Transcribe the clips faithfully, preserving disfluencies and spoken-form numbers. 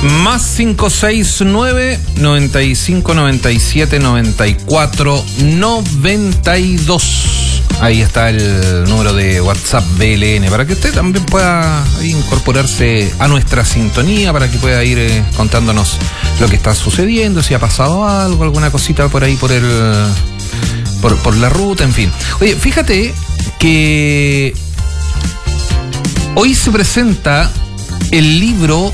Más cinco seis nueve, noventa y cinco, noventa y siete, noventa y cuatro, noventa y dos. Ahí está el número de WhatsApp B L N para que usted también pueda incorporarse a nuestra sintonía, para que pueda ir eh, contándonos lo que está sucediendo, si ha pasado algo, alguna cosita por ahí por el por, por la ruta, en fin. Oye, fíjate que hoy se presenta el libro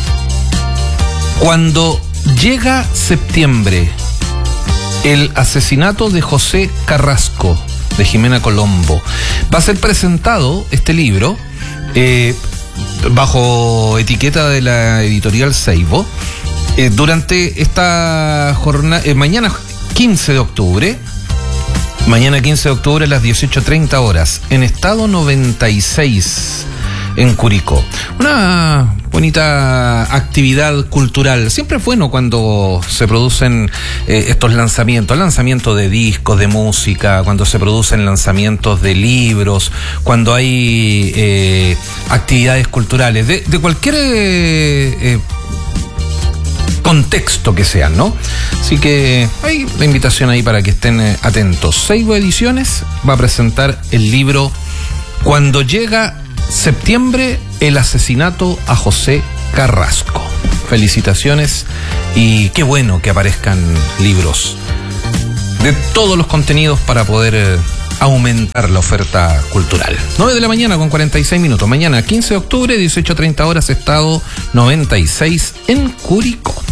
Cuando llega septiembre, el asesinato de José Carrasco, de Jimena Colombo. Va a ser presentado este libro eh, bajo etiqueta de la editorial Seibo eh, durante esta jornada, eh, mañana quince de octubre, mañana quince de octubre a las dieciocho treinta horas, en Estado noventa y seis, en Curicó. Una bonita actividad cultural. Siempre es bueno cuando se producen eh, estos lanzamientos, lanzamientos de discos, de música, cuando se producen lanzamientos de libros, cuando hay eh, actividades culturales, de, de cualquier eh, eh, contexto que sean, ¿no? Así que hay la invitación ahí para que estén eh, atentos. Seibo Ediciones va a presentar el libro Cuando llega septiembre, el asesinato a José Carrasco. Felicitaciones y qué bueno que aparezcan libros de todos los contenidos para poder eh, aumentar la oferta cultural. nueve de la mañana con cuarenta y seis minutos. Mañana quince de octubre, dieciocho treinta horas, Estado noventa y seis en Curicó.